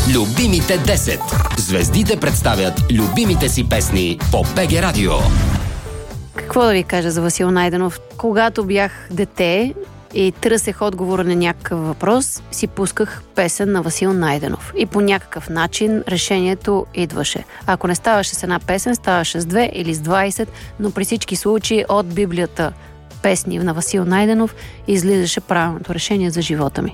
Любимите 10. Звездите представят любимите си песни по БГ Радио. Какво да ви кажа за Васил Найденов? Когато бях дете и търсех отговора на някакъв въпрос, си пусках песен на Васил Найденов. И по някакъв начин решението идваше. Ако не ставаше с една песен, ставаше с 2 или с 20, но при всички случаи от Библията песни на Васил Найденов излизаше правилното решение за живота ми.